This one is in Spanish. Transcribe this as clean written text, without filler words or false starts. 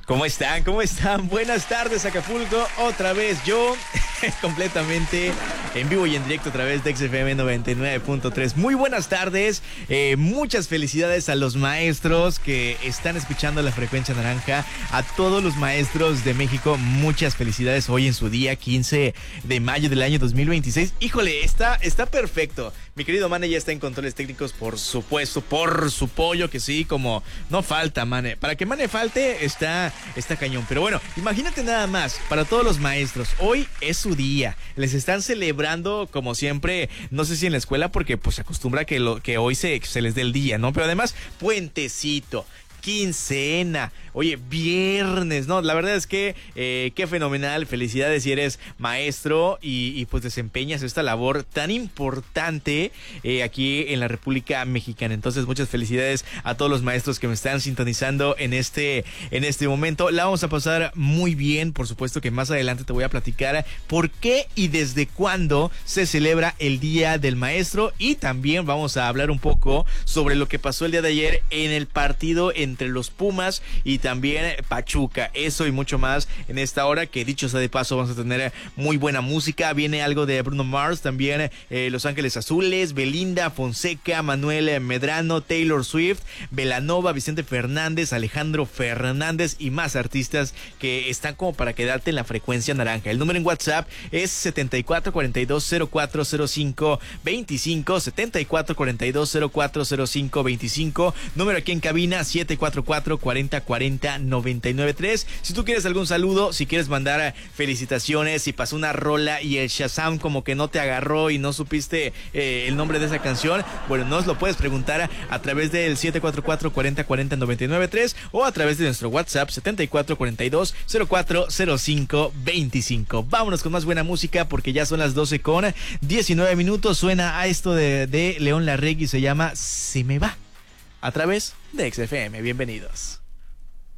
¿Cómo están? ¿Cómo están? Buenas tardes, Acapulco. Otra vez yo, completamente en vivo y en directo a través de XFM 99.3. Muy buenas tardes. Muchas felicidades a los maestros que están escuchando la frecuencia naranja. A todos los maestros de México, muchas felicidades hoy en su día, 15 de mayo del año 2026. Híjole, está perfecto. Mi querido Mane ya está en controles técnicos, por supuesto, por su pollo, que sí, como no falta, Mane. Para que Mane falte, está cañón. Pero bueno, imagínate nada más, para todos los maestros, hoy es su día. Les están celebrando, como siempre, no sé si en la escuela, porque pues se acostumbra que hoy se les dé el día, ¿no? Pero además, puentecito, quincena, oye, viernes, ¿no? La verdad es que qué fenomenal, felicidades si eres maestro y pues desempeñas esta labor tan importante aquí en la República Mexicana. Entonces, muchas felicidades a todos los maestros que me están sintonizando en este momento. La vamos a pasar muy bien, por supuesto que más adelante te voy a platicar por qué y desde cuándo se celebra el Día del Maestro, y también vamos a hablar un poco sobre lo que pasó el día de ayer en el partido entre los Pumas y también Pachuca. Eso y mucho más en esta hora, que dicho sea de paso vamos a tener muy buena música. Viene algo de Bruno Mars, también Los Ángeles Azules, Belinda, Fonseca, Manuel Medrano, Taylor Swift, Belanova, Vicente Fernández, Alejandro Fernández y más artistas que están como para quedarte en la frecuencia naranja. El número en WhatsApp es 7442040525, 7442040525, número aquí en cabina 744-4040-993. Si tú quieres algún saludo, si quieres mandar felicitaciones, si pasó una rola y el Shazam como que no te agarró y no supiste el nombre de esa canción, bueno, nos lo puedes preguntar a través del 744-4040-993 o a través de nuestro WhatsApp 7442-040525. Vámonos con más buena música porque ya son las 12:19. Suena a esto de León Larregui, se llama Se Me Va, a través de XFM. Bienvenidos.